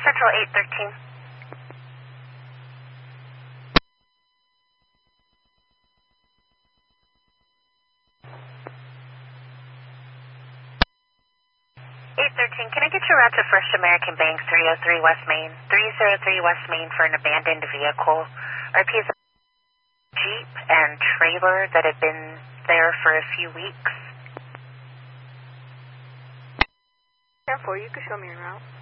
Central 813. Can I get your route to First American Bank, 303 West Main, 303 West Main for an abandoned vehicle? RP is a Jeep and trailer that had been there for a few weeks. 10-4, you can show me your route.